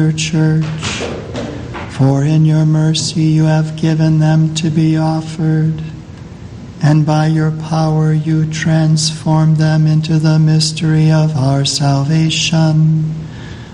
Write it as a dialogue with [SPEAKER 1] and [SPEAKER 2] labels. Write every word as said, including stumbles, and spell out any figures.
[SPEAKER 1] your church. For in your mercy you have given them to be offered, and by your power you transform them into the mystery of our salvation.